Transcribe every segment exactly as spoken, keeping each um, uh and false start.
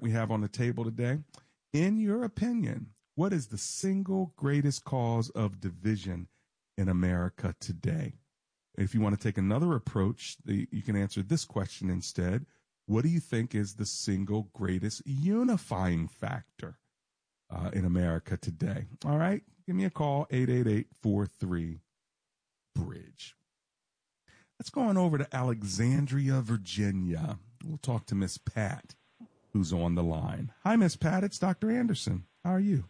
we have on the table today. In your opinion, what is the single greatest cause of division in America today? If you want to take another approach, the, you can answer this question instead. What do you think is the single greatest unifying factor uh, in America today? All right, give me a call, eight eight eight, four three, bridge. Let's go on over to Alexandria, Virginia. We'll talk to Miss Pat, who's on the line. Hi, Miss Pat. It's Doctor Anderson. How are you?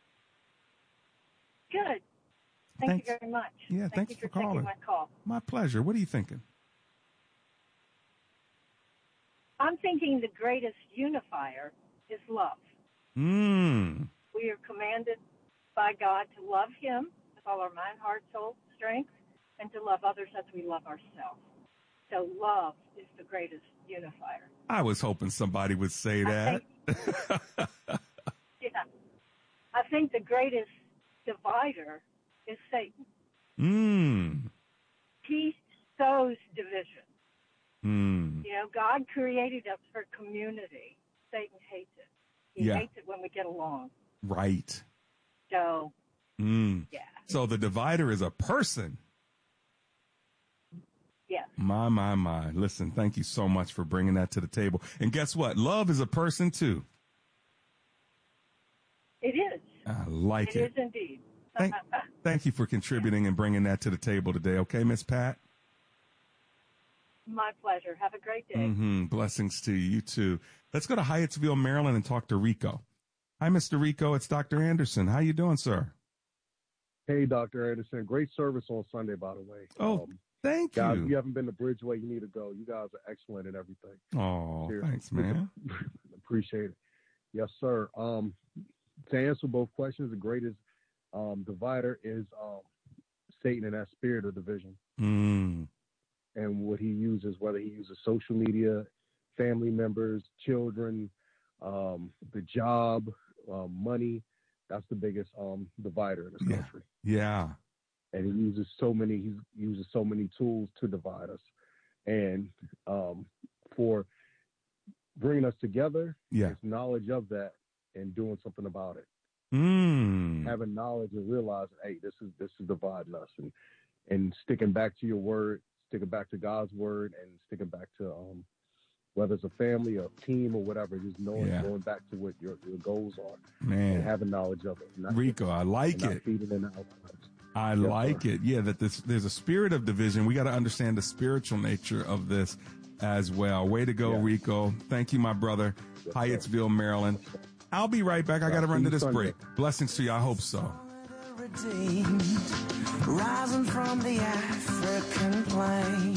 Good. Thank thanks. you very much. Yeah, Thank thanks you for, for calling. taking my call. My pleasure. What are you thinking? I'm thinking the greatest unifier is love. Mm. We are commanded by God to love him with all our mind, heart, soul, strength, and to love others as we love ourselves. So love is the greatest unifier. I was hoping somebody would say that. I think, yeah. I think the greatest divider is Satan. Mm. He sows division. Mm. You know, God created us for community. Satan hates it. He Yeah. hates it when we get along. Right. So, Mm. yeah. So the divider is a person. Yes. My, my, my. Listen, thank you so much for bringing that to the table. And guess what? Love is a person, too. It is. I like It it. is indeed. Thank, thank you for contributing and bringing that to the table today. Okay, Miss Pat? My pleasure. Have a great day. Mm-hmm. Blessings to you, you too. Let's go to Hyattsville, Maryland, and talk to Rico. Hi, Mister Rico. It's Doctor Anderson. How you doing, sir? Hey, Doctor Anderson. Great service on Sunday, by the way. Oh, um, thank guys, you. If you haven't been to Bridgeway, you need to go. You guys are excellent in everything. Oh, Seriously. Thanks, man. Appreciate it. Yes, sir. Um, to answer both questions, the greatest um, divider is um, Satan and that spirit of division. Mm. And what he uses, whether he uses social media, family members, children, um, the job, um, money, that's the biggest um, divider in this yeah. country. Yeah. And he uses so many, he uses so many tools to divide us. And um, for bringing us together, yeah. it's knowledge of that and doing something about it. Mm. Having knowledge and realizing, hey, this is this is dividing us, and and sticking back to your word, sticking back to God's word, and sticking back to um, whether it's a family or a team or whatever, just knowing, yeah. going back to what your, your goals are, man, and having knowledge of it. Not Rico, I like not it. Feeding in the I yes, like sir. it. Yeah, that this, there's a spirit of division. We got to understand the spiritual nature of this as well. Way to go, yeah. Rico. Thank you, my brother. Yes, Hyattsville, sir. Maryland. I'll be right back. I got to run to this Sunday. break. Blessings to you. I hope so. Rising from the African plain.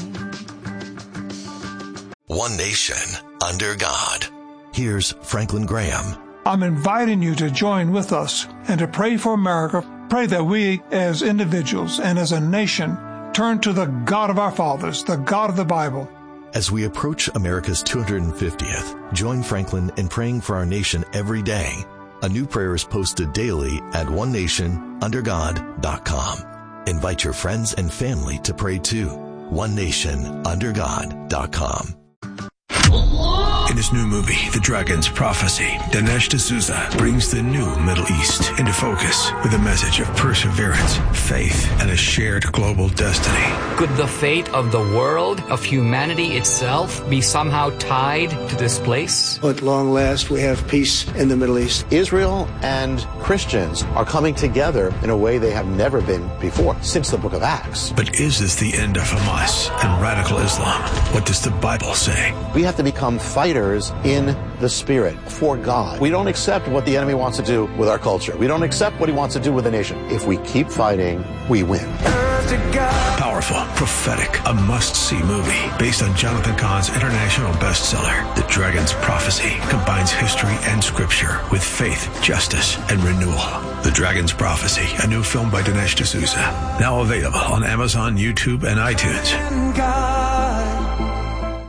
One nation under God. Here's Franklin Graham. I'm inviting you to join with us and to pray for America. Pray that we as individuals and as a nation turn to the God of our fathers, the God of the Bible. As we approach America's two hundred fiftieth, join Franklin in praying for our nation every day. A new prayer is posted daily at one nation under god dot com. Invite your friends and family to pray too. one nation under god dot com. In his new movie, The Dragon's Prophecy, Dinesh D'Souza brings the new Middle East into focus with a message of perseverance, faith, and a shared global destiny. Could the fate of the world, of humanity itself, be somehow tied to this place? At long last, we have peace in the Middle East. Israel and Christians are coming together in a way they have never been before, since the book of Acts. But is this the end of Hamas and radical Islam? What does the Bible say? We have to become fighters in the spirit for God. We don't accept what the enemy wants to do with our culture. We don't accept what he wants to do with the nation. If we keep fighting, we win. Powerful, prophetic, a must-see movie based on Jonathan Cahn's international bestseller, The Dragon's Prophecy, combines history and scripture with faith, justice, and renewal. The Dragon's Prophecy, a new film by Dinesh D'Souza, now available on Amazon, YouTube, and iTunes.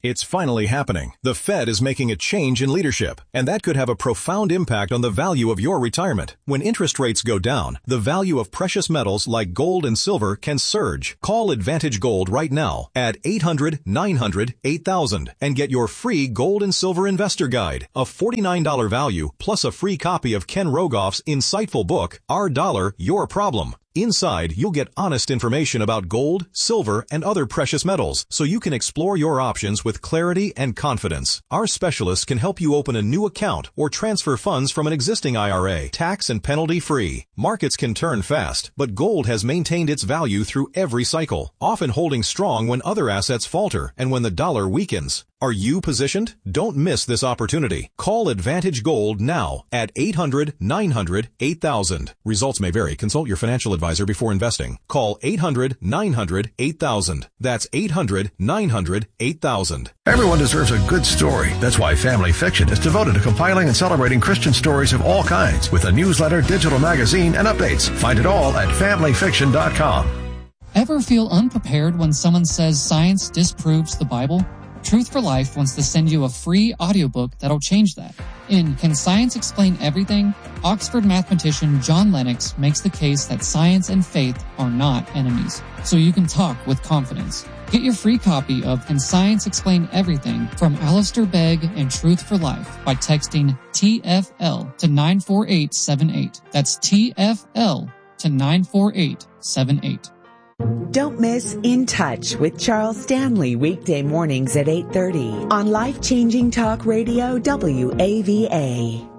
It's finally happening. The Fed is making a change in leadership, and that could have a profound impact on the value of your retirement. When interest rates go down, the value of precious metals like gold and silver can surge. Call Advantage Gold right now at eight hundred, nine hundred, eight thousand and get your free Gold and Silver Investor Guide, a forty-nine dollars value plus a free copy of Ken Rogoff's insightful book, Our Dollar, Your Problem. Inside, you'll get honest information about gold, silver, and other precious metals, so you can explore your options with clarity and confidence. Our specialists can help you open a new account or transfer funds from an existing I R A, tax and penalty free. Markets can turn fast, but gold has maintained its value through every cycle, often holding strong when other assets falter and when the dollar weakens. Are you positioned? Don't miss this opportunity. Call Advantage Gold now at eight hundred, nine hundred, eight thousand. Results may vary. Consult your financial advisor before investing. Call eight hundred, nine hundred, eight thousand. That's eight hundred, nine hundred, eight thousand. Everyone deserves a good story. That's why Family Fiction is devoted to compiling and celebrating Christian stories of all kinds with a newsletter, digital magazine, and updates. Find it all at family fiction dot com. Ever feel unprepared when someone says science disproves the Bible? Truth for Life wants to send you a free audiobook that'll change that. In Can Science Explain Everything?, Oxford mathematician John Lennox makes the case that science and faith are not enemies, so you can talk with confidence. Get your free copy of Can Science Explain Everything from Alistair Begg and Truth for Life by texting T F L to nine four eight seven eight. That's T F L to nine four eight seven eight. Don't miss In Touch with Charles Stanley weekday mornings at eight thirty on Life-Changing Talk Radio W A V A.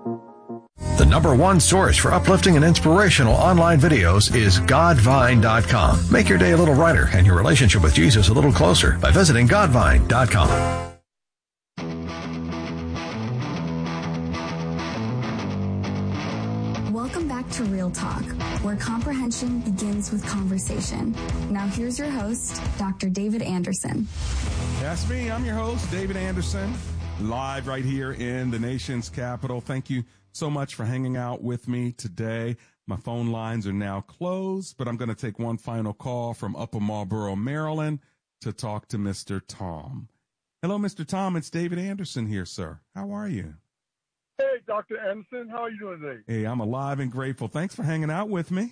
The number one source for uplifting and inspirational online videos is godvine dot com. Make your day a little brighter and your relationship with Jesus a little closer by visiting godvine dot com. Welcome back to Real Talk, where comprehension begins with conversation. Now here's your host, Doctor David Anderson. That's me. I'm your host, David Anderson, live right here in the nation's capital. Thank you so much for hanging out with me today. My phone lines are now closed, but I'm going to take one final call from Upper Marlboro, Maryland, to talk to Mister Tom. Hello, Mister Tom. It's David Anderson here, sir. How are you? Hey, Doctor Anderson. How are you doing today? Hey, I'm alive and grateful. Thanks for hanging out with me.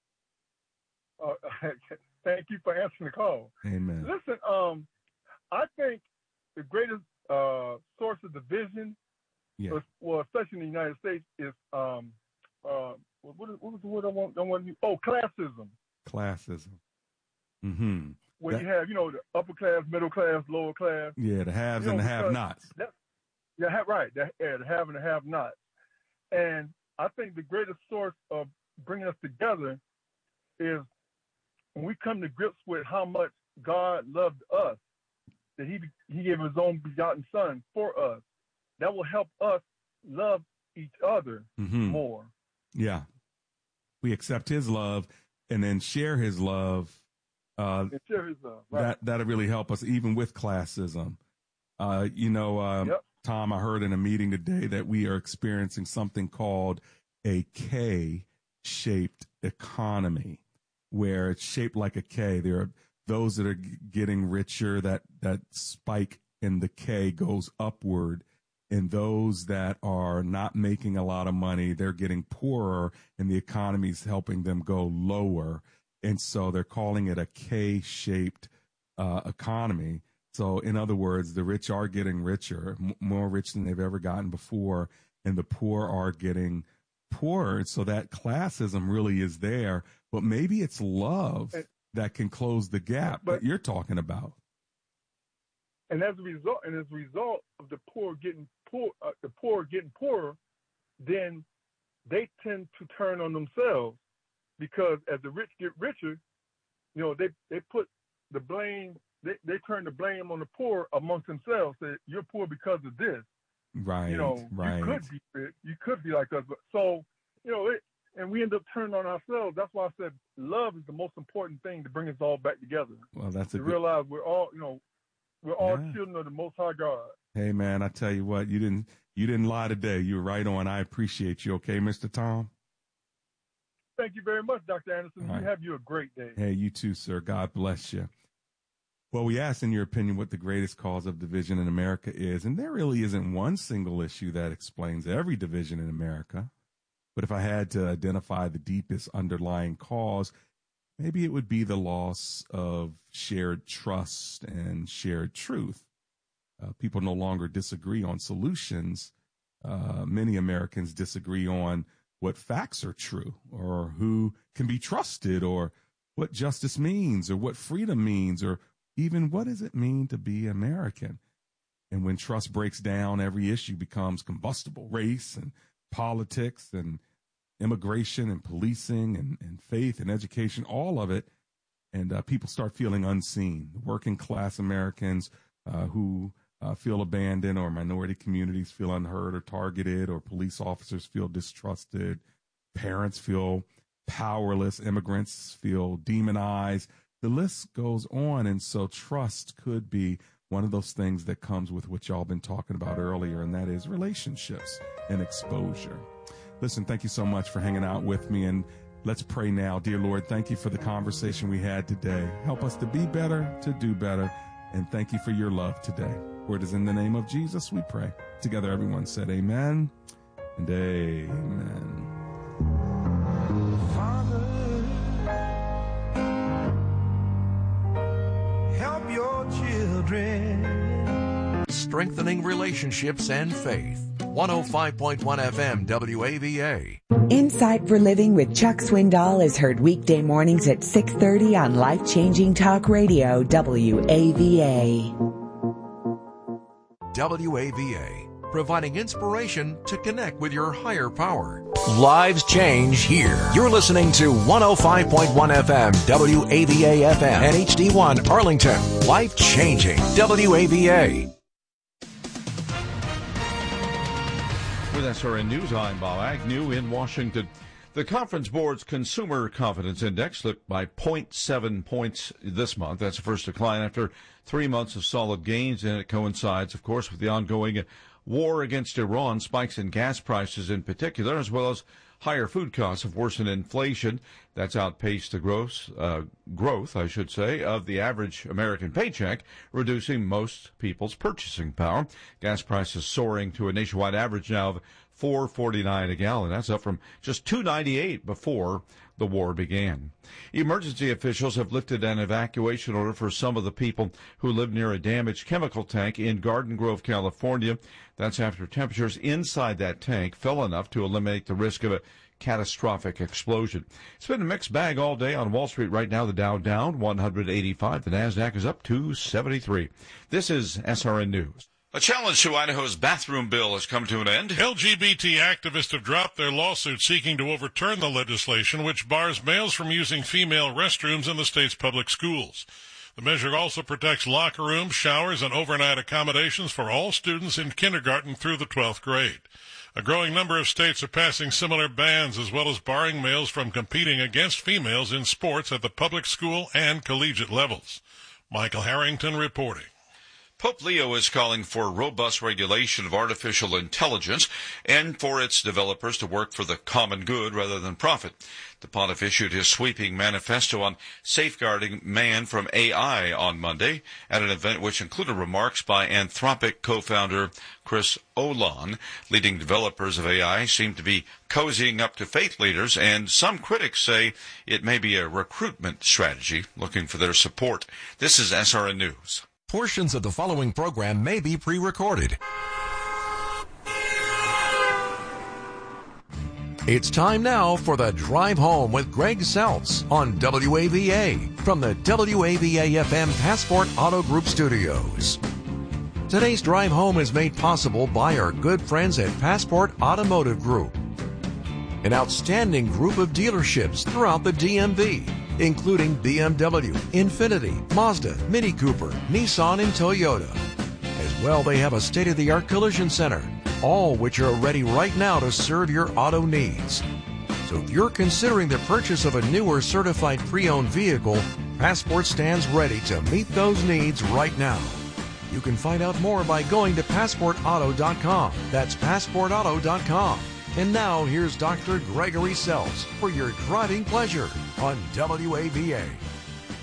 Uh, thank you for answering the call. Amen. Listen, um, I think the greatest uh, source of division, yeah. well, especially in the United States, is um, uh, what, is, what was the word I want? I want to, oh, classism. Classism. Mm-hmm. When that, you have, you know, the upper class, middle class, lower class. Yeah, the haves you know, and the have-nots. That, yeah, have, right. The, yeah, the have and the have-nots. And I think the greatest source of bringing us together is when we come to grips with how much God loved us, that he he gave his own begotten son for us. That will help us love each other mm-hmm. more. Yeah. We accept his love and then share his love. Uh, and share his love. Right. That, that'll really help us even with classism. Uh, you know, um, yep. Tom, I heard in a meeting today that we are experiencing something called a K-shaped economy, where it's shaped like a K. There are those that are g- getting richer, that, that spike in the K goes upward, and those that are not making a lot of money, they're getting poorer, and the economy's helping them go lower. And so they're calling it a K-shaped uh, economy. So in other words, the rich are getting richer, m- more rich than they've ever gotten before, and the poor are getting poorer. So that classism really is there, but maybe it's love that can close the gap but, that you're talking about. And as a result, and as a result of the poor getting poor, uh, the poor getting poorer, then they tend to turn on themselves, because as the rich get richer, you know, they they put the blame. They, they turn the blame on the poor amongst themselves. Say, you're poor because of this. Right. You know, right. you could be rich. You could be like us. But so, you know, it, and we end up turning on ourselves. That's why I said love is the most important thing to bring us all back together. Well, that's a to good... realize we're all, you know, we're all yeah. children of the Most High God. Hey, man, I tell you what, you didn't you didn't lie today. You were right on. I appreciate you. Okay, Mister Tom? Thank you very much, Doctor Anderson. All you right. have you a great day. Hey, you too, sir. God bless you. Well, we asked, in your opinion, what the greatest cause of division in America is, and there really isn't one single issue that explains every division in America. But if I had to identify the deepest underlying cause, maybe it would be the loss of shared trust and shared truth. Uh, people no longer disagree on solutions. Uh, many Americans disagree on what facts are true, or who can be trusted, or what justice means, or what freedom means, or even what does it mean to be American. And when trust breaks down, every issue becomes combustible. Race and politics and immigration and policing and, and faith and education, all of it. And uh, people start feeling unseen. Working class Americans uh, who uh, feel abandoned, or minority communities feel unheard or targeted, or police officers feel distrusted. Parents feel powerless. Immigrants feel demonized. The list goes on. And so trust could be one of those things that comes with what y'all been talking about earlier, and that is relationships and exposure. Listen, thank you so much for hanging out with me, and let's pray now. Dear Lord, thank you for the conversation we had today. Help us to be better, to do better, and thank you for your love today. For it is in the name of Jesus we pray. Together everyone said amen and amen. Father, help your children. Strengthening relationships and faith. one oh five point one F M W A V A. Insight for Living with Chuck Swindoll is heard weekday mornings at six thirty on Life Changing Talk Radio, W A V A. W A V A, providing inspiration to connect with your higher power. Lives change here. You're listening to one oh five point one F M, W A V A F M, and H D one Arlington. Life changing, W A V A. With S R N News, I'm Bob Agnew in Washington. The Conference Board's Consumer Confidence Index slipped by zero point seven points this month. That's the first decline after three months of solid gains, and it coincides, of course, with the ongoing war against Iran. Spikes in gas prices in particular, as well as higher food costs, have worsened inflation. That's outpaced the gross, uh, growth, I should say, of the average American paycheck, reducing most people's purchasing power. Gas prices soaring to a nationwide average now of four forty-nine a gallon. That's up from just two ninety-eight before the war began. Emergency officials have lifted an evacuation order for some of the people who live near a damaged chemical tank in Garden Grove, California. That's after temperatures inside that tank fell enough to eliminate the risk of a catastrophic explosion. It's been a mixed bag all day on Wall Street. Right now, the Dow down one hundred eighty-five. The NASDAQ is up two seventy-three. This is S R N News. A challenge to Idaho's bathroom bill has come to an end. L G B T activists have dropped their lawsuit seeking to overturn the legislation which bars males from using female restrooms in the state's public schools. The measure also protects locker rooms, showers, and overnight accommodations for all students in kindergarten through the twelfth grade. A growing number of states are passing similar bans, as well as barring males from competing against females in sports at the public school and collegiate levels. Michael Harrington reporting. Pope Leo is calling for robust regulation of artificial intelligence and for its developers to work for the common good rather than profit. The pontiff issued his sweeping manifesto on safeguarding man from A I on Monday at an event which included remarks by Anthropic co-founder Chris Olon. Leading developers of A I seem to be cozying up to faith leaders, and some critics say it may be a recruitment strategy looking for their support. This is S R N News. Portions of the following program may be pre-recorded. It's time now for the Drive Home with Greg Seltz on W A V A from the W A V A F M Passport Auto Group Studios. Today's Drive Home is made possible by our good friends at Passport Automotive Group, an outstanding group of dealerships throughout the D M V, including B M W, Infiniti, Mazda, Mini Cooper, Nissan, and Toyota. As well, they have a state-of-the-art collision center, all which are ready right now to serve your auto needs. So if you're considering the purchase of a new or certified pre-owned vehicle, Passport stands ready to meet those needs right now. You can find out more by going to passport auto dot com. That's passport auto dot com. And now, here's Doctor Gregory Seltz for your driving pleasure on W A V A.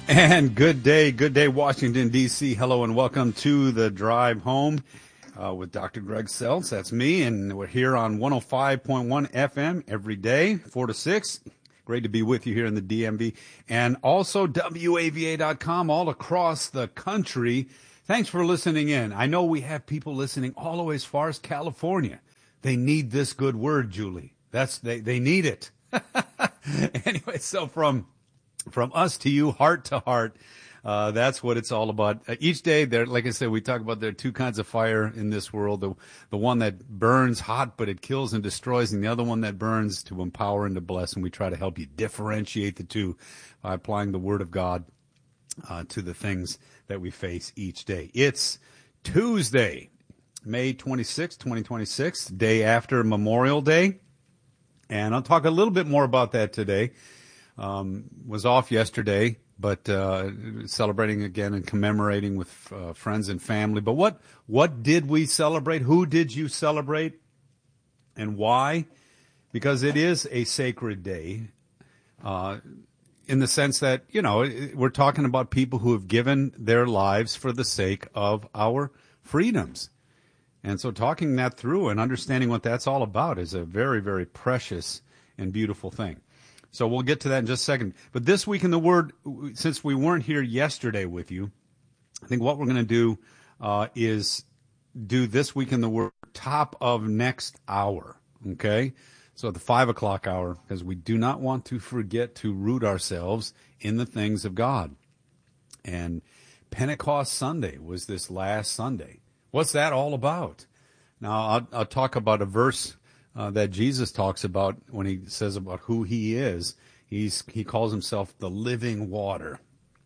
And good day, good day, Washington, D C Hello and welcome to the Drive Home uh, with Doctor Greg Seltz. That's me, and we're here on one oh five point one F M every day, four to six. Great to be with you here in the D M V. And also W A V A dot com all across the country. Thanks for listening in. I know we have people listening all the way as far as California. They need this good word, Julie. That's they, they need it. Anyway, so from... From us to you, heart to heart, uh, that's what it's all about. Uh, each day, there, like I said, we talk about there are two kinds of fire in this world. The, the one that burns hot, but it kills and destroys, and the other one that burns to empower and to bless. And we try to help you differentiate the two by applying the Word of God uh, to the things that we face each day. It's Tuesday, May twenty-sixth, twenty twenty-six, day after Memorial Day. And I'll talk a little bit more about that today. Um, was off yesterday, but uh, celebrating again and commemorating with uh, friends and family. But what what did we celebrate? Who did you celebrate? And why? Because it is a sacred day uh, in the sense that, you know, we're talking about people who have given their lives for the sake of our freedoms. And so talking that through and understanding what that's all about is a very, very precious and beautiful thing. So we'll get to that in just a second. But this week in the Word, since we weren't here yesterday with you, I think what we're going to do uh, is do this week in the Word top of next hour, okay? So at the five o'clock hour, because we do not want to forget to root ourselves in the things of God. And Pentecost Sunday was this last Sunday. What's that all about? Now, I'll, I'll talk about a verse Uh, that Jesus talks about when he says about who he is. He's he calls himself the living water.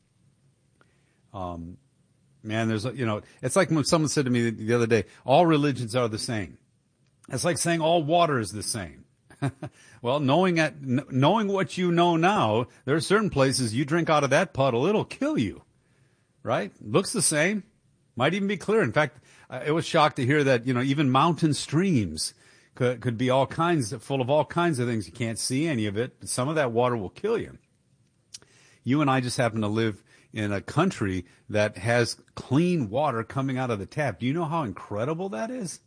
Um, man, there's you know, it's like when someone said to me the other day, all religions are the same. It's like saying all water is the same. Well, knowing at knowing what you know now, there are certain places you drink out of that puddle, it'll kill you. Right? Looks the same. Might even be clear. In fact, I was shocked to hear that, you know, even mountain streams Could, could be all kinds, full of all kinds of things. You can't see any of it, but some of that water will kill you. You and I just happen to live in a country that has clean water coming out of the tap. Do you know how incredible that is?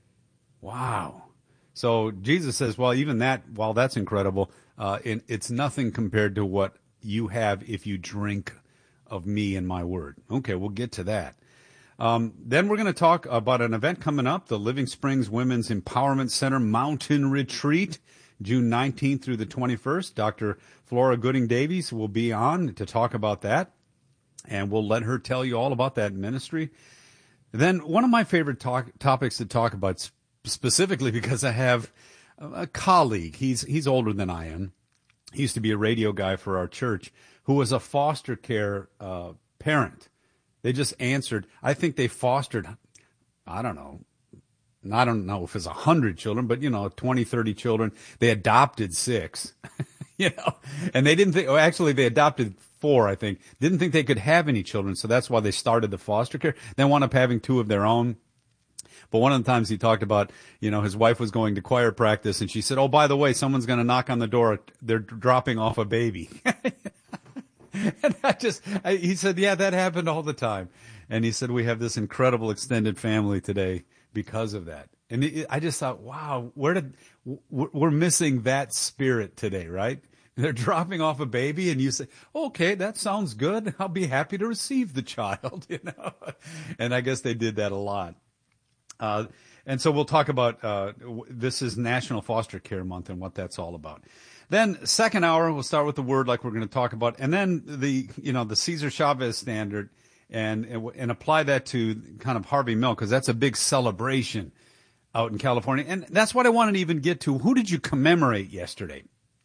Wow. So Jesus says, well, even that, while that's incredible, uh, it, it's nothing compared to what you have if you drink of me and my word. Okay, we'll get to that. Um, then we're going to talk about an event coming up, the Living Springs Women's Empowerment Center Mountain Retreat, June nineteenth through the twenty-first. Doctor Flora Gooding Davies will be on to talk about that, and we'll let her tell you all about that ministry. Then one of my favorite talk, topics to talk about, specifically because I have a colleague. He's he's older than I am. He used to be a radio guy for our church, who was a foster care uh, parent. They just answered. I think they fostered, I don't know, I don't know if it's one hundred children, but, you know, twenty, thirty children. They adopted six, you know, and they didn't think, oh, actually they adopted four, I think. Didn't think they could have any children, so that's why they started the foster care. They wound up having two of their own. But one of the times he talked about, you know, his wife was going to choir practice, and she said, oh, by the way, someone's going to knock on the door. They're dropping off a baby. And I just, I, he said, yeah, that happened all the time. And he said, we have this incredible extended family today because of that. And it, I just thought, wow, where did, we're missing that spirit today, right? They're dropping off a baby and you say, okay, that sounds good. I'll be happy to receive the child, you know? And I guess they did that a lot. Uh, and so we'll talk about, uh, this is National Foster Care Month and what that's all about. Then second hour, we'll start with the word like we're going to talk about, and then the, you know, the Cesar Chavez standard, and and apply that to kind of Harvey Milk, because that's a big celebration out in California. And that's what I wanted to even get to. Who did you commemorate yesterday?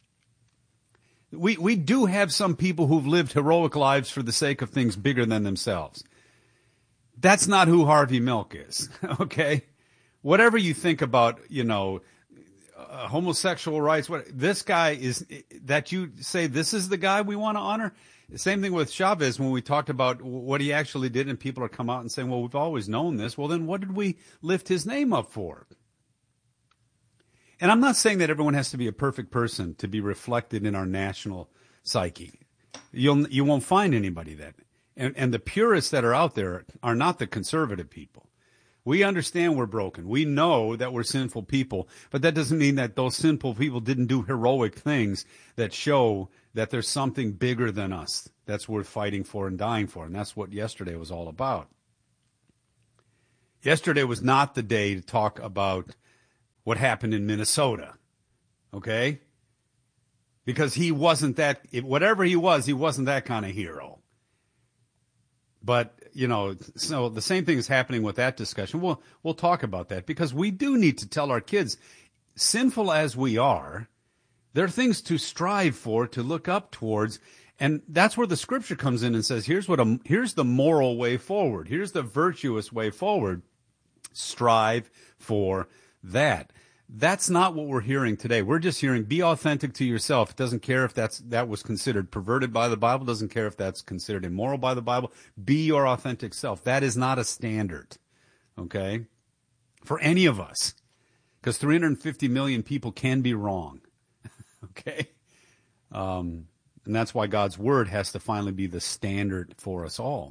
We we do have some people who've lived heroic lives for the sake of things bigger than themselves. That's not who Harvey Milk is, okay? Whatever you think about, you know, Uh, homosexual rights, what this guy is, that you say this is the guy we want to honor. Same thing with Chavez when we talked about what he actually did, and people are come out and saying, well, we've always known this. Well, then what did we lift his name up for? And I'm not saying that everyone has to be a perfect person to be reflected in our national psyche. You'll you won't find anybody that. And and the purists that are out there are not the conservative people. We understand we're broken. We know that we're sinful people, but that doesn't mean that those sinful people didn't do heroic things that show that there's something bigger than us that's worth fighting for and dying for. And that's what yesterday was all about. Yesterday was not the day to talk about what happened in Minnesota, okay? Because he wasn't that, whatever he was, he wasn't that kind of hero. But, you know, so the same thing is happening with that discussion. We'll, we'll talk about that because we do need to tell our kids, sinful as we are, there are things to strive for, to look up towards. And that's where the scripture comes in and says, here's what a, here's the moral way forward. Here's the virtuous way forward. Strive for that. That's not what we're hearing today. We're just hearing, be authentic to yourself. It doesn't care if that's that was considered perverted by the Bible. Doesn't care if that's considered immoral by the Bible. Be your authentic self. That is not a standard, okay, for any of us, because three hundred fifty million people can be wrong, okay? Um, and that's why God's word has to finally be the standard for us all.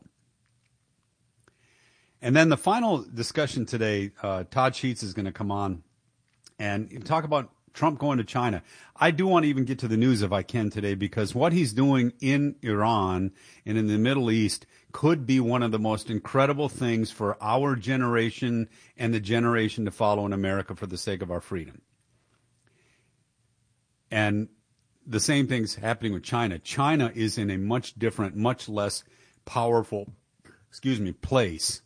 And then the final discussion today, uh, Todd Sheets is going to come on and talk about Trump going to China. I do want to even get to the news if I can today, because what he's doing in Iran and in the Middle East could be one of the most incredible things for our generation and the generation to follow in America for the sake of our freedom. And the same thing's happening with China. China is in a much different, much less powerful, excuse me, place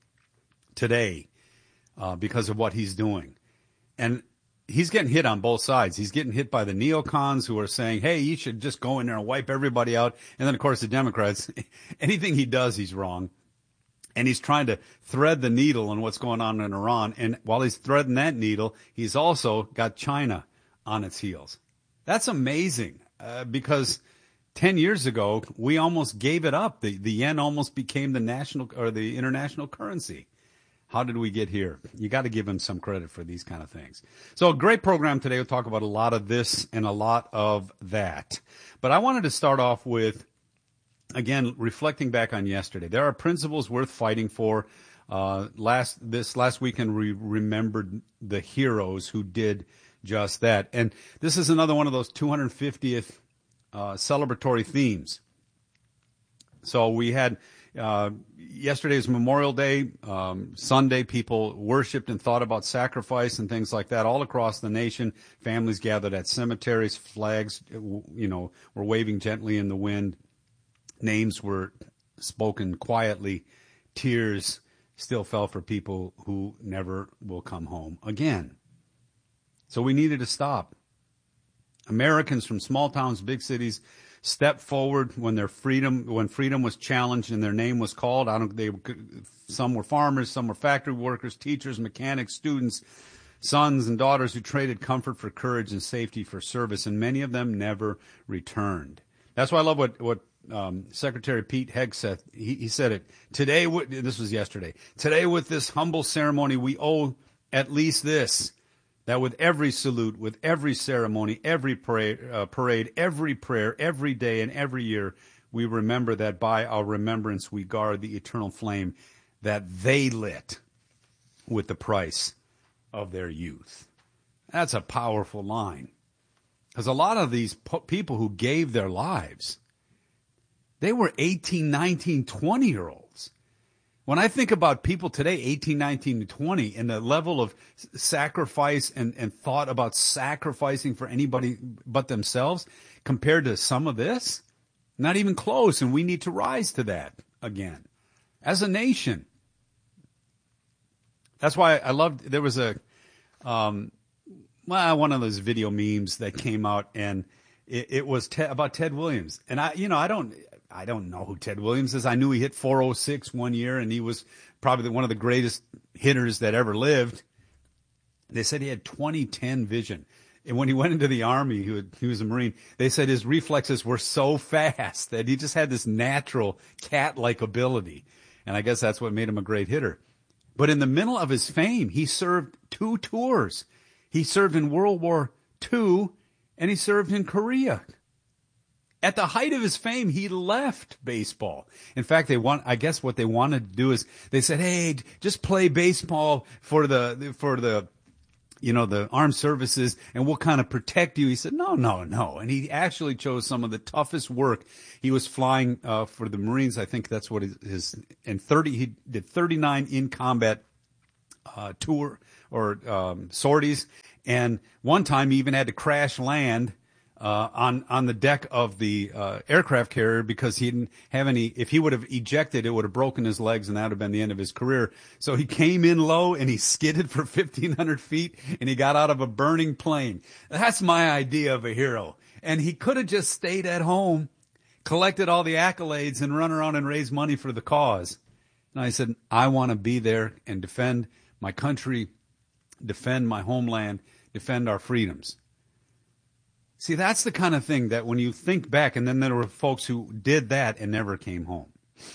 today uh, because of what he's doing. And he's getting hit on both sides. He's getting hit by the neocons who are saying, hey, you should just go in there and wipe everybody out. And then, of course, the Democrats, anything he does, he's wrong. And he's trying to thread the needle on what's going on in Iran. And while he's threading that needle, he's also got China on its heels. That's amazing uh, because ten years ago, we almost gave it up. The, the yen almost became the national or the international currency. How did we get here? You got to give him some credit for these kind of things. So a great program today. We'll talk about a lot of this and a lot of that. But I wanted to start off with, again, reflecting back on yesterday. There are principles worth fighting for. Uh, last this last weekend, we remembered the heroes who did just that. And this is another one of those two hundred fiftieth uh, celebratory themes. So we had... Uh, yesterday's Memorial Day, um, Sunday, people worshiped and thought about sacrifice and things like that all across the nation. Families gathered at cemeteries, flags, you know, were waving gently in the wind. Names were spoken quietly. Tears still fell for people who never will come home again. So we needed to stop. Americans from small towns, big cities, stepped forward when their freedom, when freedom was challenged and their name was called. I don't. They, some were farmers, some were factory workers, teachers, mechanics, students, sons and daughters who traded comfort for courage and safety for service, and many of them never returned. That's why I love what what um, Secretary Pete Hegseth he, he said it today. This was yesterday. Today, with this humble ceremony, we owe at least this. That with every salute, with every ceremony, every parade, uh, parade, every prayer, every day, and every year, we remember that by our remembrance we guard the eternal flame that they lit with the price of their youth. That's a powerful line. Because a lot of these po- people who gave their lives, they were eighteen, nineteen, twenty-year-olds. When I think about people today, eighteen, nineteen, and twenty, and the level of sacrifice and, and thought about sacrificing for anybody but themselves compared to some of this, not even close, and we need to rise to that again as a nation. That's why I loved, there was a, um, well, one of those video memes that came out, and it, it was te- about Ted Williams. And I, you know, I don't... I don't know who Ted Williams is. I knew he hit four oh six one year, and he was probably one of the greatest hitters that ever lived. They said he had twenty ten vision. And when he went into the Army, he, would, he was a Marine, they said his reflexes were so fast that he just had this natural cat-like ability. And I guess that's what made him a great hitter. But in the middle of his fame, he served two tours. He served in World War Two, and he served in Korea. At the height of his fame, he left baseball. In fact, they want, I guess what they wanted to do is they said, hey, just play baseball for the, for the, you know, the armed services, and we'll kind of protect you. He said, no, no, no. And he actually chose some of the toughest work. He was flying, uh, for the Marines. I think that's what his, his and thirty, he did thirty-nine in combat, uh, tour or, um, sorties. And one time he even had to crash land Uh, on, on the deck of the, uh, aircraft carrier because he didn't have any, if he would have ejected, it would have broken his legs and that would have been the end of his career. So he came in low and he skidded for fifteen hundred feet and he got out of a burning plane. That's my idea of a hero. And he could have just stayed at home, collected all the accolades and run around and raise money for the cause. And I said, I want to be there and defend my country, defend my homeland, defend our freedoms. See, that's the kind of thing that when you think back, and then there were folks who did that and never came home.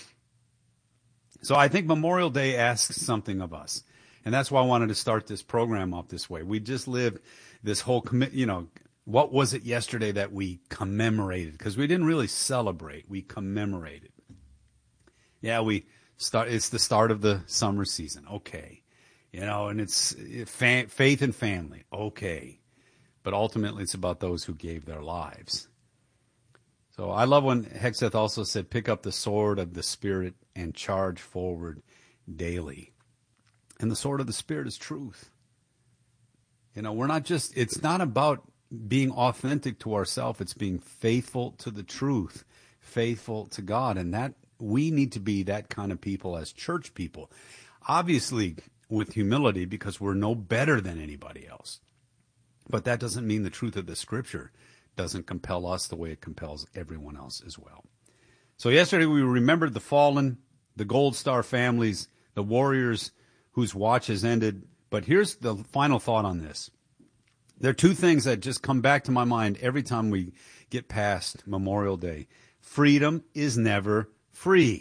So I think Memorial Day asks something of us. And that's why I wanted to start this program off this way. We just lived this whole, commi- you know, what was it yesterday that we commemorated? Because we didn't really celebrate. We commemorated. Yeah, we start. It's the start of the summer season. Okay. You know, and it's fa- faith and family. Okay. But ultimately, it's about those who gave their lives. So I love when Hexeth also said, pick up the sword of the Spirit and charge forward daily. And the sword of the Spirit is truth. You know, we're not just, it's not about being authentic to ourselves. It's being faithful to the truth, faithful to God. And that we need to be that kind of people as church people. Obviously, with humility, because we're no better than anybody else. But that doesn't mean the truth of the Scripture doesn't compel us the way it compels everyone else as well. So yesterday we remembered the fallen, the Gold Star families, the warriors whose watch has ended. But here's the final thought on this. There are two things that just come back to my mind every time we get past Memorial Day. Freedom is never free.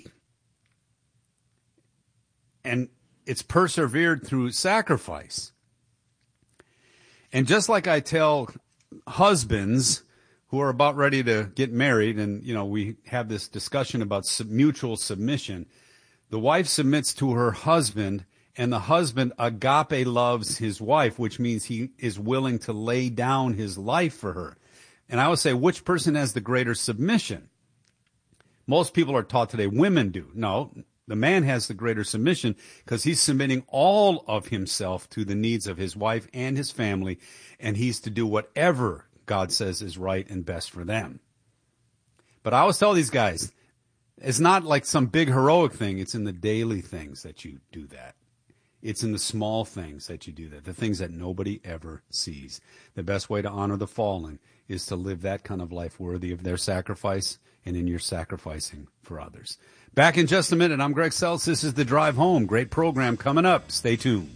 And it's persevered through sacrifice. And just like I tell husbands who are about ready to get married, and, you know, we have this discussion about sub- mutual submission, the wife submits to her husband, and the husband agape loves his wife, which means he is willing to lay down his life for her. And I would say, which person has the greater submission? Most people are taught today women do. No, the man has the greater submission because he's submitting all of himself to the needs of his wife and his family, and he's to do whatever God says is right and best for them. But I always tell these guys, it's not like some big heroic thing. It's in the daily things that you do that. It's in the small things that you do that, the things that nobody ever sees. The best way to honor the fallen is to live that kind of life worthy of their sacrifice and in your sacrificing for others. Back in just a minute. I'm Greg Seltz. This is The Drive Home. Great program coming up. Stay tuned.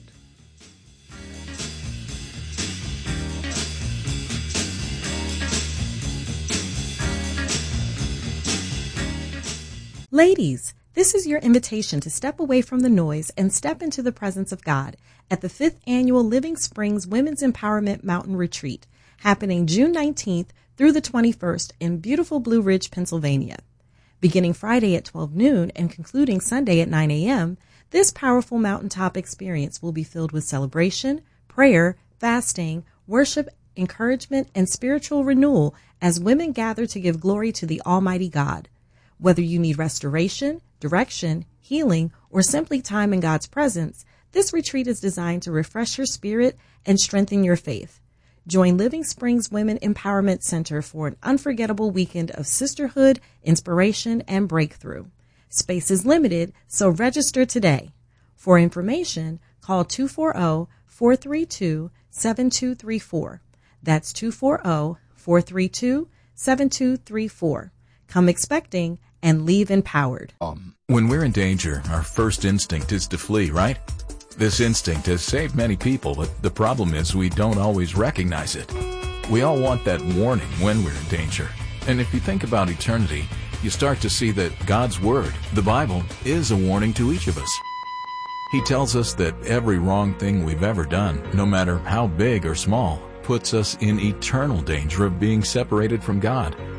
Ladies, this is your invitation to step away from the noise and step into the presence of God at the fifth Annual Living Springs Women's Empowerment Mountain Retreat, happening June nineteenth through the twenty-first in beautiful Blue Ridge, Pennsylvania. Beginning Friday at twelve noon and concluding Sunday at nine a.m., this powerful mountaintop experience will be filled with celebration, prayer, fasting, worship, encouragement, and spiritual renewal as women gather to give glory to the Almighty God. Whether you need restoration, direction, healing, or simply time in God's presence, this retreat is designed to refresh your spirit and strengthen your faith. Join Living Springs Women Empowerment Center for an unforgettable weekend of sisterhood, inspiration, and breakthrough. Space is limited, so register today. For information, call two four zero, four three two, seven two three four. That's two four zero, four three two, seven two three four. Come expecting and leave empowered. Um, when we're in danger, our first instinct is to flee, right? This instinct has saved many people, but the problem is we don't always recognize it. We all want that warning when we're in danger. And if you think about eternity, you start to see that God's Word, the Bible, is a warning to each of us. He tells us that every wrong thing we've ever done, no matter how big or small, puts us in eternal danger of being separated from God.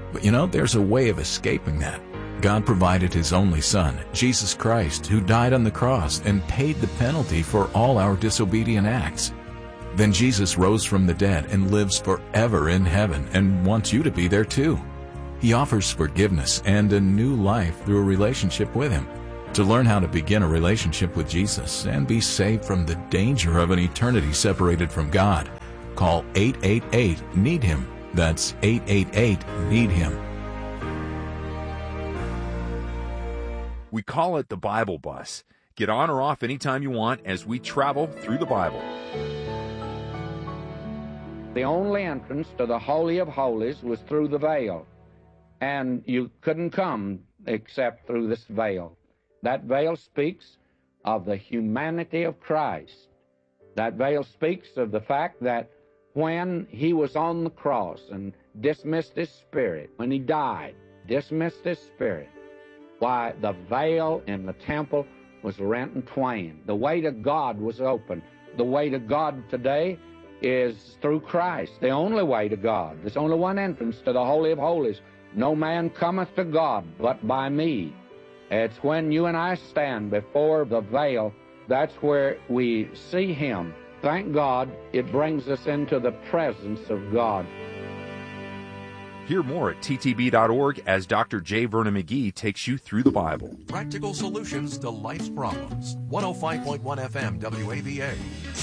But you know, there's a way of escaping that. God provided His only Son, Jesus Christ, who died on the cross and paid the penalty for all our disobedient acts. Then Jesus rose from the dead and lives forever in heaven and wants you to be there too. He offers forgiveness and a new life through a relationship with Him. To learn how to begin a relationship with Jesus and be saved from the danger of an eternity separated from God, call eight eight eight, need him. That's eight eight eight, need him. We call it the Bible Bus. Get on or off anytime you want as we travel through the Bible. The only entrance to the Holy of Holies was through the veil, and you couldn't come except through this veil. That veil speaks of the humanity of Christ. That veil speaks of the fact that when He was on the cross and dismissed His spirit, when He died, dismissed His spirit, why, the veil in the temple was rent in twain. The way to God was open. The way to God today is through Christ, the only way to God. There's only one entrance to the Holy of Holies. No man cometh to God but by me. It's when you and I stand before the veil, that's where we see Him. Thank God it brings us into the presence of God. Hear more at T T B dot org as Doctor J. Vernon McGee takes you through the Bible. Practical solutions to life's problems. one oh five point one F M W A V A.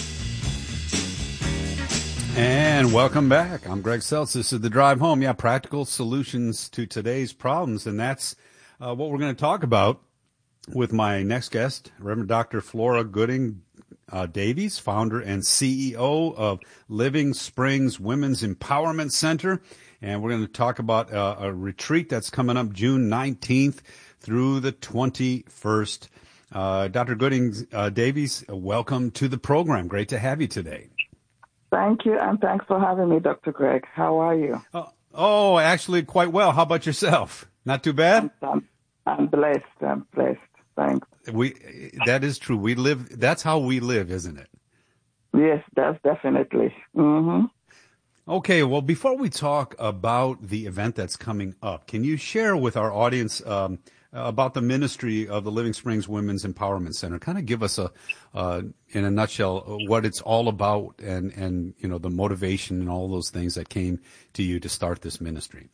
And welcome back. I'm Greg Seltz. This is The Drive Home. Yeah, practical solutions to today's problems. And that's uh, what we're going to talk about with my next guest, Reverend Doctor Flora Gooding uh, Davies, founder and C E O of Living Springs Women's Empowerment Center. And we're going to talk about uh, a retreat that's coming up June nineteenth through the twenty-first. Uh, Doctor Gooding uh, Davies, welcome to the program. Great to have you today. Thank you, and thanks for having me, Doctor Greg. How are you? Uh, oh, actually quite well. How about yourself? Not too bad? I'm, I'm blessed. I'm blessed. Thanks. We, that is true. We live, that's how we live, isn't it? Yes, that's definitely. Mm-hmm. Okay, well, before we talk about the event that's coming up, can you share with our audience um, about the ministry of the Living Springs Women's Empowerment Center? Kind of give us a, uh, in a nutshell, what it's all about and, and, you know, the motivation and all those things that came to you to start this ministry.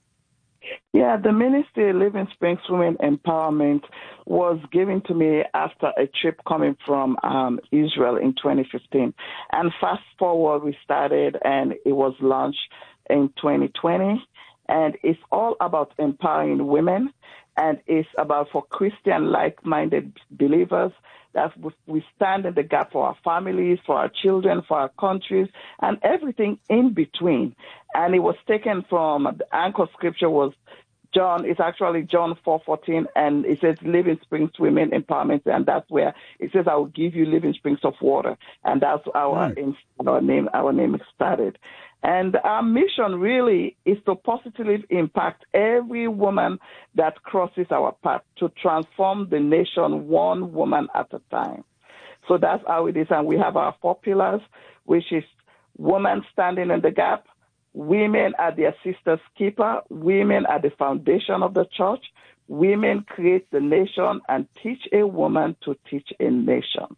Yeah, the ministry, Living Springs Women Empowerment, was given to me after a trip coming from um, Israel in twenty fifteen. And fast forward, we started, and it was launched in twenty twenty. And it's all about empowering women, and it's about for Christian like-minded believers that we stand in the gap for our families, for our children, for our countries, and everything in between. And it was taken from, the anchor scripture was John, it's actually John four fourteen, and it says Living Springs Women Empowerment, and that's where it says, I will give you living springs of water. And that's our, mm. our name, our name started. And our mission really is to positively impact every woman that crosses our path to transform the nation one woman at a time. So that's how it is. And we have our four pillars, which is women standing in the gap, women are their sister's keeper, women are the foundation of the church, women create the nation, and teach a woman to teach a nation.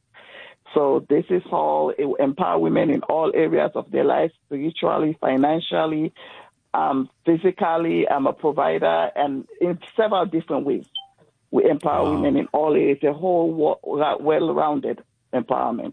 So this is all, it will empower women in all areas of their life, spiritually, financially, um, physically. I'm a provider, and in several different ways. We empower wow. women in all areas, a whole well-rounded empowerment.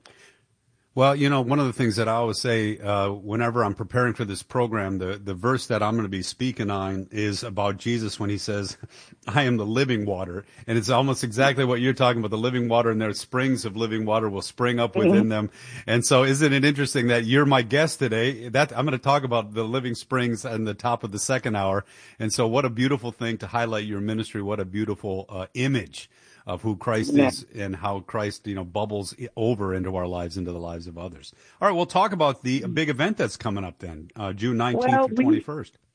Well, you know, one of the things that I always say uh, whenever I'm preparing for this program, the, the verse that I'm going to be speaking on is about Jesus when he says, I am the living water. And it's almost exactly what you're talking about, the living water, and their springs of living water will spring up within mm-hmm. them. And so isn't it interesting that you're my guest today? That I'm going to talk about the living springs in the top of the second hour. And so what a beautiful thing to highlight your ministry. What a beautiful uh, image of who Christ yeah. is and how Christ, you know, bubbles over into our lives, into the lives of others. All right, we'll talk about the big event that's coming up then, uh, June nineteenth well, through twenty-first.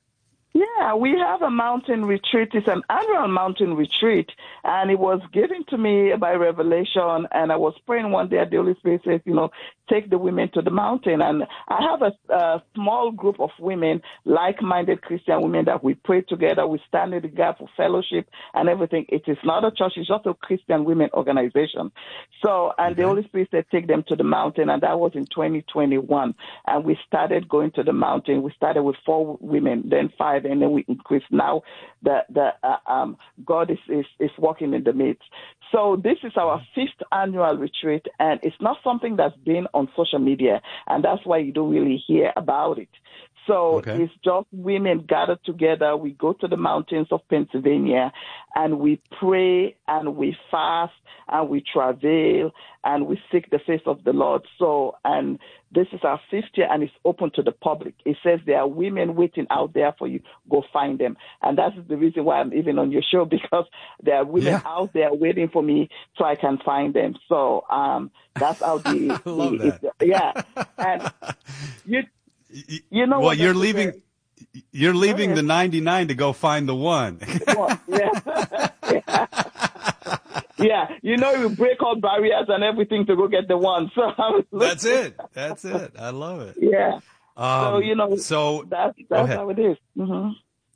Yeah, we have a mountain retreat. It's an annual mountain retreat, and it was given to me by revelation. And I was praying one day, the Holy Spirit says, you know, take the women to the mountain. And I have a, a small group of women, like-minded Christian women, that we pray together. We stand in the gap for fellowship and everything. It is not a church; it's just a Christian women organization. So, and okay. the Holy Spirit said, take them to the mountain, and that was in twenty twenty-one. And we started going to the mountain. We started with four women, then five. And then we increase. Now the the uh, um, God is, is is working in the midst. So this is our fifth annual retreat, and it's not something that's been on social media, and that's why you don't really hear about it. So okay. it's just women gathered together. We go to the mountains of Pennsylvania, and we pray, and we fast, and we travail, and we seek the face of the Lord. So, and this is our fifth year, and it's open to the public. It says there are women waiting out there for you. Go find them. And that's the reason why I'm even on your show, because there are women yeah. out there waiting for me so I can find them. So um, that's how the, I love the that. yeah. And you, you know well, what? you're leaving. Say? You're leaving the ninety-nine to go find the one. Well, yeah. yeah. Yeah, you know, you break all barriers and everything to go get the one. So that's it. That's it. I love it. Yeah. Um, so you know, so that's that's how it is. Mm-hmm.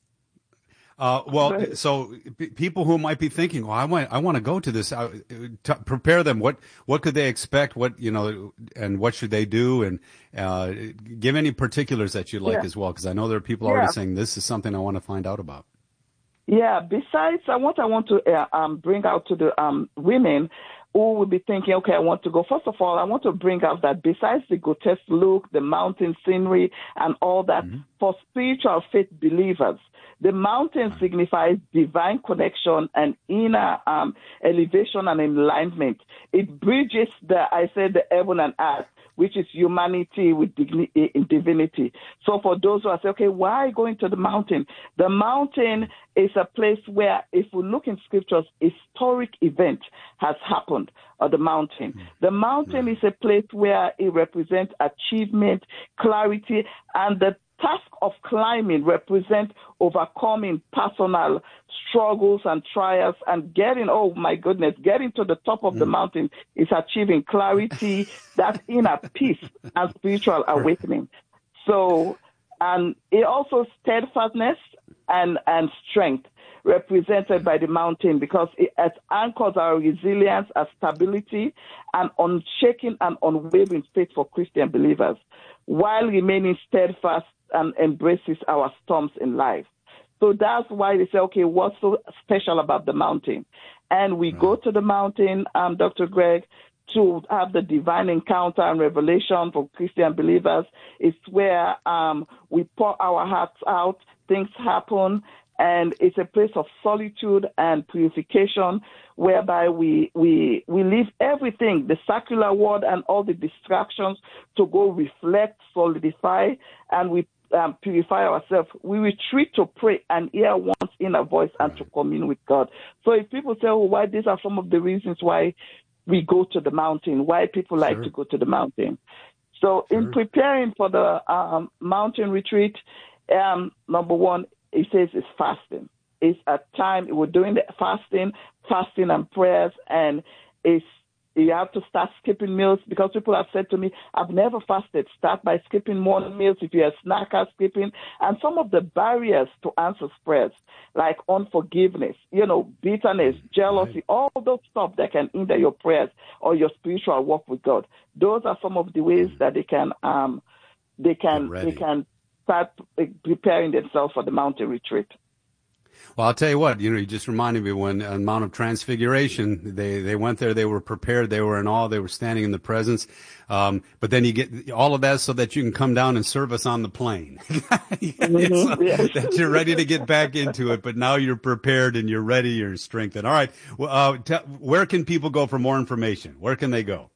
Uh, well, so p- people who might be thinking, "Well, I want, I want to go to this." Uh, t- prepare them. What, what could they expect? What, you know, and what should they do? And uh, give any particulars that you like yeah. as well, because I know there are people yeah. already saying this is something I want to find out about. Yeah. Besides, I want I want to uh, um, bring out to the um, women who will be thinking, okay, I want to go. First of all, I want to bring out that besides the grotesque look, the mountain scenery, and all that, mm-hmm. for spiritual faith believers, the mountain signifies divine connection and inner um, elevation and enlightenment. It bridges the, I said, the heaven and earth, which is humanity with digni- divinity. So for those who are saying, okay, why going to the mountain? The mountain is a place where, if we look in scriptures, historic event has happened on the mountain. The mountain is a place where it represents achievement, clarity, and the task of climbing represents overcoming personal struggles and trials, and getting, oh my goodness, getting to the top of mm. the mountain is achieving clarity, that inner peace and spiritual awakening. So, and it also steadfastness and, and strength represented by the mountain, because it, it anchors our resilience, our stability, and unshaken and unwavering faith for Christian believers, while remaining steadfast and embraces our storms in life. So that's why they say, okay, what's so special about the mountain? And we right. go to the mountain, um, Doctor Greg, to have the divine encounter and revelation for Christian believers. It's where um, we pour our hearts out, things happen, and it's a place of solitude and purification, whereby we we we leave everything, the secular world and all the distractions, to go reflect, solidify, and we um, purify ourselves. We retreat to pray and hear one's inner voice and to commune with God. So if people say, oh, why these are some of the reasons why we go to the mountain, why people like sure. to go to the mountain. So sure. in preparing for the um, mountain retreat, um, number one, it says it's fasting. It's a time, we're doing the fasting, fasting and prayers, and it's, you have to start skipping meals, because people have said to me, I've never fasted. Start by skipping morning meals if you're a snacker, skipping. And some of the barriers to answer prayers, like unforgiveness, you know, bitterness, jealousy, right. all those stuff that can hinder your prayers or your spiritual walk with God. Those are some of the ways that they can, um, they can, they can start preparing themselves for the mountain retreat. Well, I'll tell you what, you know, you just reminded me when on Mount of Transfiguration, they, they went there, they were prepared, they were in awe, they were standing in the presence. Um, but then you get all of that so that you can come down and serve us on the plane. mm-hmm. so yeah. That you're ready to get back into it, but now you're prepared and you're ready, you're strengthened. All right. Well, uh, t- where can people go for more information? Where can they go?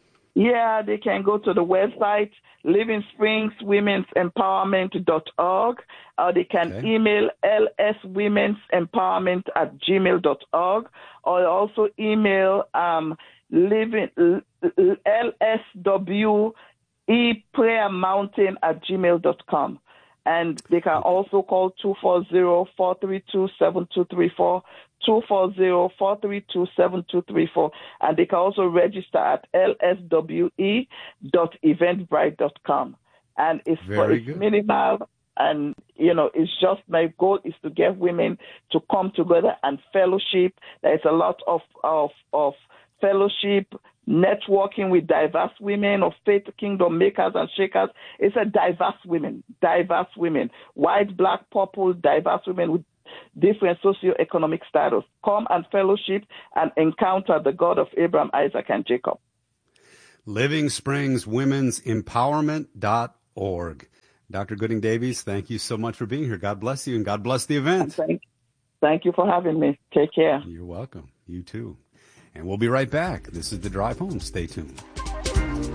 Yeah, they can go to the website, living springs women's empowerment dot org, or they can okay. email l s women's empowerment at gmail dot org, or also email um, living, L S W E prayer mountain at gmail dot com. And they can also call two four zero, four three two, seven two three four, two four zero, four three two, seven two three four. And they can also register at l s w e dot eventbrite dot com. And it's, for, it's minimal. And, you know, it's just my goal is to get women to come together and fellowship. There's a lot of, of, of fellowship, networking with diverse women of faith, kingdom makers and shakers. It's a diverse women, diverse women, white, black, purple, diverse women with different socioeconomic status. Come and fellowship and encounter the God of Abraham, Isaac, and Jacob. Living Springs Women's Empowerment dot org. Doctor Gooding Davies, thank you so much for being here. God bless you, and God bless the event. Thank, thank you for having me. Take care. You're welcome. You too. And we'll be right back. This is The Drive Home. Stay tuned.